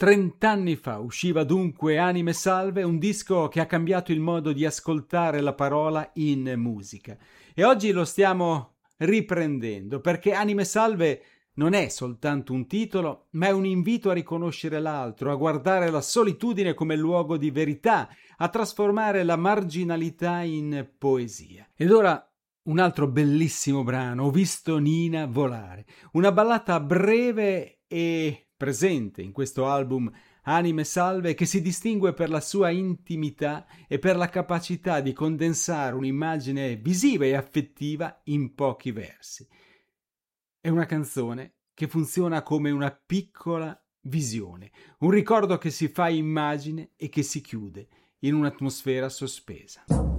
30 anni fa usciva dunque Anime Salve, un disco che ha cambiato il modo di ascoltare la parola in musica. E oggi lo stiamo riprendendo perché Anime Salve non è soltanto un titolo, ma è un invito a riconoscere l'altro, a guardare la solitudine come luogo di verità, a trasformare la marginalità in poesia. Ed ora un altro bellissimo brano, Ho visto Nina volare, una ballata breve e presente in questo album Anime Salve, che si distingue per la sua intimità e per la capacità di condensare un'immagine visiva e affettiva in pochi versi. È una canzone che funziona come una piccola visione, un ricordo che si fa immagine e che si chiude in un'atmosfera sospesa.